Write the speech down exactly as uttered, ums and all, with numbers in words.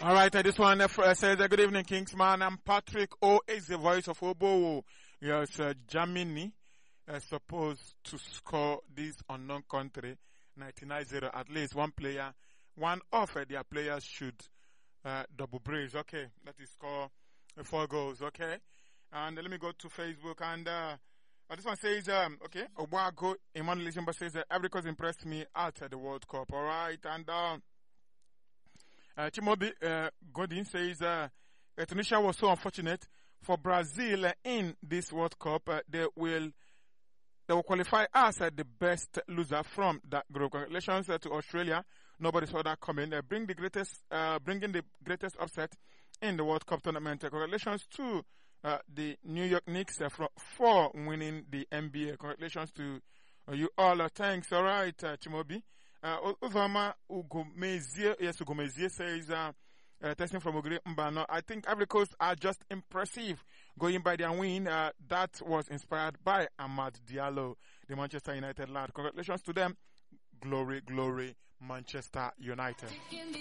All right, uh, this one uh, says, uh, good evening, Kingsman. I'm Patrick O. is the voice of Obo. Yes, uh, Germany uh, supposed to score this unknown country ninety-nine zero. At least one player, one of uh, their players should uh, double brace. Okay, that is score uh, four goals. Okay, and uh, let me go to Facebook and uh, uh, this one says, um, okay, Obago Emmanuel Simba says, uh, every cause impressed me at uh, the World Cup. All right, and uh, Uh, Chimobi uh, Godin says uh, uh, Tunisia was so unfortunate for Brazil uh, in this World Cup. Uh, they will they will qualify as uh, the best loser from that group. Congratulations uh, to Australia. Nobody saw that coming. Uh, bring the greatest, uh, bringing the greatest upset in the World Cup tournament. Uh, congratulations to uh, the New York Knicks uh, for, for winning the N B A. Congratulations to uh, you all. Uh, thanks. All right, uh, Chimobi. Uh, Uzoma Ugomezie, yes, Ugomezie says, uh, uh, testing from Ogre Mbano. I think Ivory Coast are just impressive going by their win. Uh, that was inspired by Amad Diallo, the Manchester United lad. Congratulations to them. Glory, glory, Manchester United.